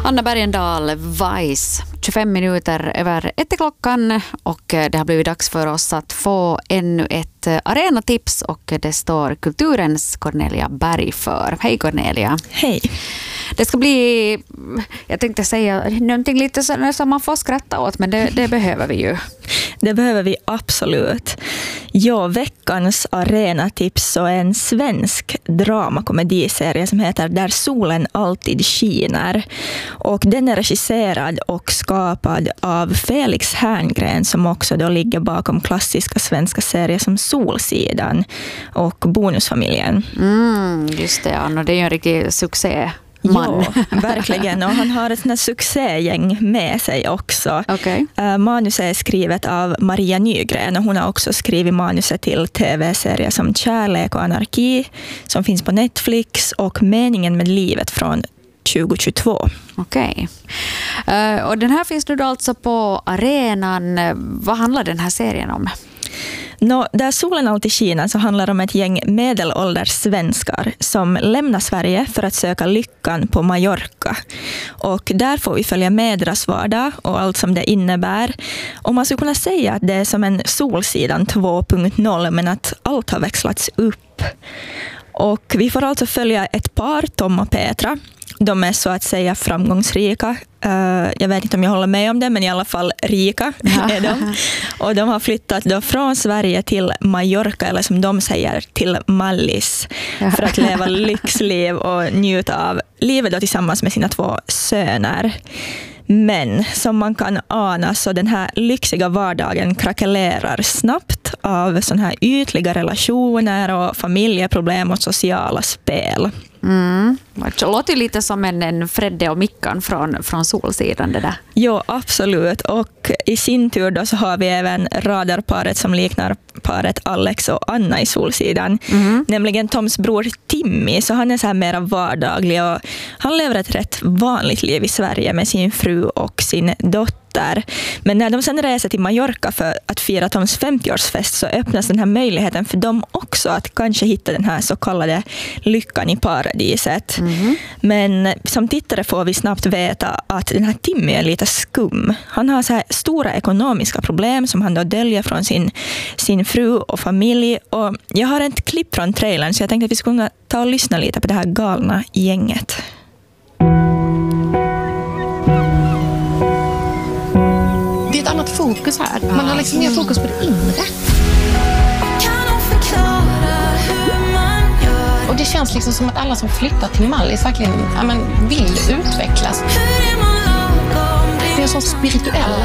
Anna Bergendahl, Vice. 25 minuter över 1 klockan och det har blivit dags för oss att få ännu ett arenatips och det står Kulturens Cornelia Berg för. Hej Cornelia. Hej. Det ska bli, jag tänkte säga någonting lite som man får skratta åt, men det behöver vi ju. Det behöver vi absolut. Ja, veckans arenatips är en svensk dramakomediserie som heter Där solen alltid skiner. Och den är regisserad och skapad av Felix Herngren som också då ligger bakom klassiska svenska serier som Solsidan och Bonusfamiljen. Just det, Anna, det är ju en riktig succé. Ja, verkligen. Och han har ett sånt här succégäng med sig också. Okay. Manuset är skrivet av Maria Nygren och hon har också skrivit manuset till tv-serier som Kärlek och anarki som finns på Netflix och Meningen med livet från 2022. Okej. Och den här finns nu då alltså på arenan. Vad handlar den här serien om? Där solen alltid skiner så handlar det om ett gäng medelålders svenskar som lämnar Sverige för att söka lyckan på Mallorca. Och där får vi följa med deras vardag och allt som det innebär. Och man skulle kunna säga att det är som en Solsidan 2.0 men att allt har växlats upp. Och vi får alltså följa ett par, Tom och Petra. De är så att säga framgångsrika. Jag vet inte om jag håller med om det, men i alla fall rika är de. Och de har flyttat då från Sverige till Mallorca, eller som de säger, till Mallis. För att leva lyxliv och njuta av livet då tillsammans med sina 2 söner. Men som man kan ana så den här lyxiga vardagen krackelerar snabbt av såna här ytliga relationer och familjeproblem och sociala spel. Det låter lite som en Fredde och Mickan från Solsidan det där. Ja, absolut. Och i sin tur då så har vi även radarparet som liknar paret Alex och Anna i Solsidan. Nämligen Toms bror Timmy, så han är så här mer vardaglig och han lever ett rätt vanligt liv i Sverige med sin fru och sin dotter. Men när de sen reser till Mallorca för att fira Toms 50-årsfest så öppnas den här möjligheten för dem också att kanske hitta den här så kallade lyckan i paradiset. Men som tittare får vi snabbt veta att den här Timmy är lite skum. Han har så här stora ekonomiska problem som han då döljer från sin fru och familj. Och jag har ett klipp från trailern så jag tänkte att vi skulle ta och lyssna lite på det här galna gänget. Det är ett annat fokus här. Man har liksom mer fokus på det inre. Och det känns liksom som att alla som flyttar till Mallis verkligen vill utvecklas. Det är en sån spirituell